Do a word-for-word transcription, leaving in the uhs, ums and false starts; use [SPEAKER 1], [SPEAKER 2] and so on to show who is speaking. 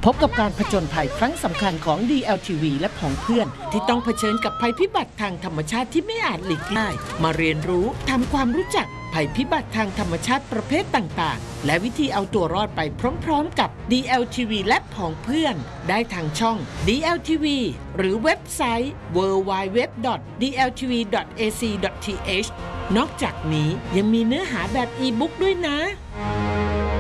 [SPEAKER 1] พบกับการผจญภัยครั้งสำคัญของ ดี แอล ที วี และผองเพื่อนที่ต้องเผชิญกับภัยพิบัติทางธรรมชาติที่ไม่อาจหลีกเลี่ยงมาเรียนรู้ทำความรู้จักภัยพิบัติทางธรรมชาติประเภทต่างๆและวิธีเอาตัวรอดไปพร้อมๆกับ ดี แอล ที วี และผองเพื่อนได้ทางช่อง ดี แอล ที วี หรือเว็บไซต์ ดับเบิลยู ดับเบิลยู ดับเบิลยู ดอท ดี แอล ที วี ดอท เอ ซี ดอท ที เอช นอกจากนี้ยังมีเนื้อหาแบบอีบุ๊กด้วยนะ